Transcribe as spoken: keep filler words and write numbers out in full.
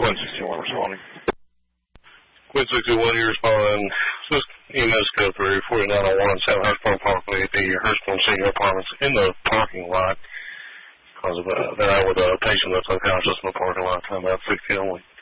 Quinn sixty-one responding. Quinn sixty-one, you're responding. Just E M S go through forty-nine oh one South Hurstbourne Parkway at the Hurstbourne Senior Apartments in the parking lot because of uh, they're out with a patient that's unconscious in the parking lot. Time about sixty only.